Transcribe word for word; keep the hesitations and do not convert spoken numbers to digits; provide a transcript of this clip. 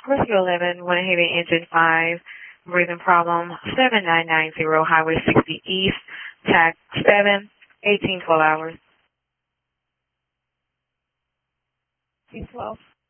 Rescue eleven, one Haven Engine five, breathing problem, seven nine nine zero, Highway sixty East, Tac seven, eighteen twelve hours. T twelve.